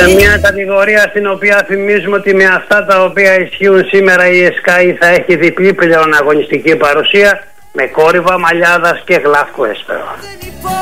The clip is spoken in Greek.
μια κατηγορία στην οποία θυμίζουμε ότι με αυτά τα οποία ισχύουν σήμερα η ΕΣΚΑΗ θα έχει διπλή πλέον αγωνιστική παρουσία, με κόρυβα, Μαλιάδας και Γλαύκο Έσπερο.